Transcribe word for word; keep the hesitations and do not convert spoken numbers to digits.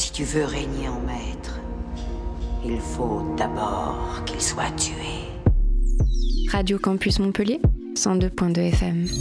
Si tu veux régner en maître, il faut d'abord qu'il soit tué. Radio Campus Montpellier, cent deux point deux F M.